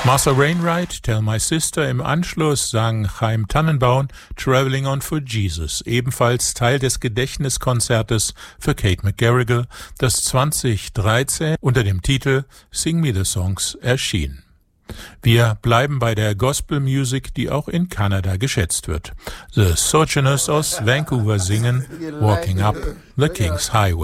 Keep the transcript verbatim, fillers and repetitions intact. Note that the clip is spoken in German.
Martha Wainwright, Tell My Sister. Im Anschluss sang Chaim Tannenbaum Traveling on for Jesus, ebenfalls Teil des Gedächtniskonzertes für Kate McGarrigle, das zwanzig dreizehn unter dem Titel Sing Me the Songs erschien. Wir bleiben bei der Gospel Music, die auch in Kanada geschätzt wird. The Sojourners aus Vancouver singen Walking Up the King's Highway.